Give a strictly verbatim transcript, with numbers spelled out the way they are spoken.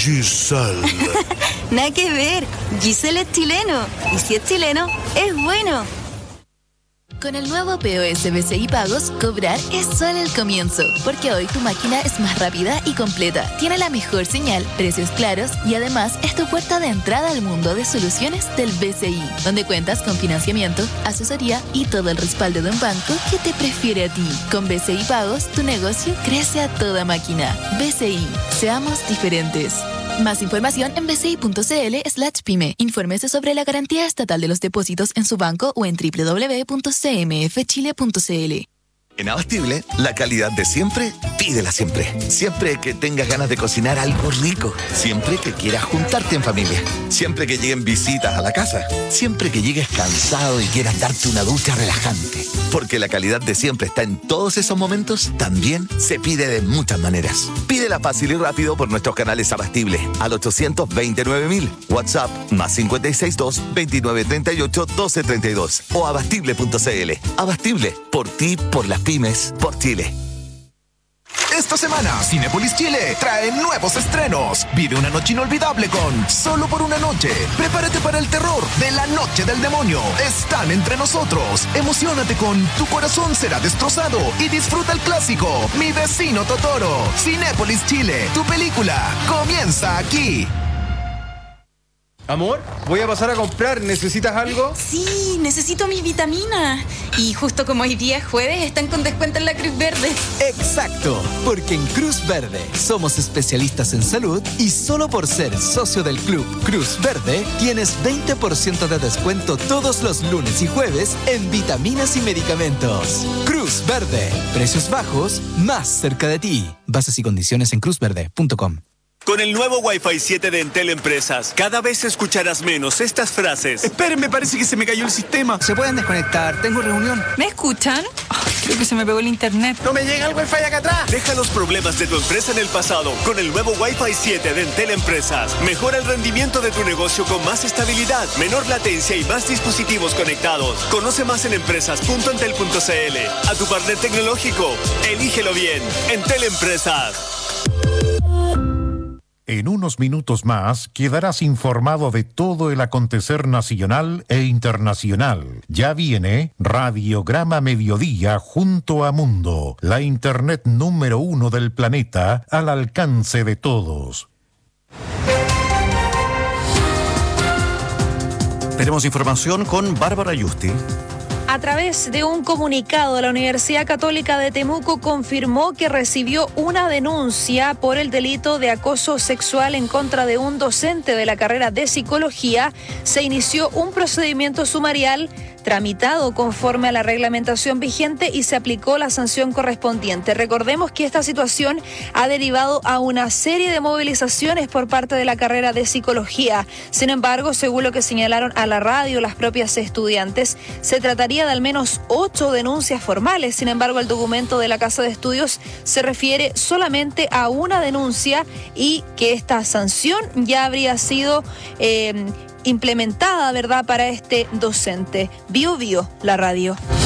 Giselle. Nada que ver. Giselle es chileno. Y si es chileno, es bueno. Con el nuevo P O S B C I Pagos, cobrar es solo el comienzo, porque hoy tu máquina es más rápida y completa, tiene la mejor señal, precios claros y además es tu puerta de entrada al mundo de soluciones del B C I, donde cuentas con financiamiento, asesoría y todo el respaldo de un banco que te prefiere a ti. Con B C I Pagos, tu negocio crece a toda máquina. B C I, seamos diferentes. Más información en bci.cl slash pyme. Infórmese sobre la garantía estatal de los depósitos en su banco o en doble u doble u doble u punto c m f chile punto c l. En Abastible, la calidad de siempre, pídela siempre. Siempre que tengas ganas de cocinar algo rico. Siempre que quieras juntarte en familia. Siempre que lleguen visitas a la casa. Siempre que llegues cansado y quieras darte una ducha relajante. Porque la calidad de siempre está en todos esos momentos, también se pide de muchas maneras. Pídela fácil y rápido por nuestros canales Abastible al ochocientos veintinueve mil. WhatsApp más cinco seis dos, veintinueve treinta y ocho, doce treinta y dos o abastible punto c l. Abastible, por ti, por las pymes, por Chile. Esta semana, Cinépolis Chile trae nuevos estrenos. Vive una noche inolvidable con Solo por una noche. Prepárate para el terror de La Noche del Demonio. Están entre nosotros. Emociónate con Tu corazón será destrozado y disfruta el clásico Mi vecino Totoro. Cinépolis Chile, tu película comienza aquí. Amor, voy a pasar a comprar. ¿Necesitas algo? Sí, necesito mis vitaminas. Y justo como hoy día es jueves, están con descuento en la Cruz Verde. Exacto, porque en Cruz Verde somos especialistas en salud y solo por ser socio del club Cruz Verde tienes veinte por ciento de descuento todos los lunes y jueves en vitaminas y medicamentos. Cruz Verde, precios bajos, más cerca de ti. Bases y condiciones en cruz verde punto com. Con el nuevo Wi-Fi siete de Entel Empresas, cada vez escucharás menos estas frases. Esperen, me parece que se me cayó el sistema. ¿Se pueden desconectar? Tengo reunión. ¿Me escuchan? Oh, creo que se me pegó el internet. ¡No me llega el Wi-Fi acá atrás! Deja los problemas de tu empresa en el pasado con el nuevo Wi-Fi siete de Entel Empresas. Mejora el rendimiento de tu negocio con más estabilidad, menor latencia y más dispositivos conectados. Conoce más en empresas punto entel punto c l. A tu partner tecnológico, elígelo bien. Entel Empresas. En unos minutos más quedarás informado de todo el acontecer nacional e internacional. Ya viene Radiograma Mediodía junto a Mundo, la internet número uno del planeta al alcance de todos. Tenemos información con Bárbara Yusti. A través de un comunicado, la Universidad Católica de Temuco confirmó que recibió una denuncia por el delito de acoso sexual en contra de un docente de la carrera de psicología. Se inició un procedimiento sumarial tramitado conforme a la reglamentación vigente y se aplicó la sanción correspondiente. Recordemos que esta situación ha derivado a una serie de movilizaciones por parte de la carrera de psicología. Sin embargo, según lo que señalaron a la radio las propias estudiantes, se trataría de al menos ocho denuncias formales. Sin embargo, el documento de la Casa de Estudios se refiere solamente a una denuncia y que esta sanción ya habría sido eh, implementada, ¿verdad?, para este docente. Bio Bio, la radio.